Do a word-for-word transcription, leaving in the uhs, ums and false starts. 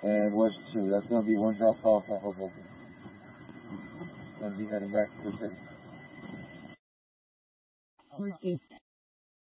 and West two. That's going to be one drop off for Hoboken. Going to be heading back to the city.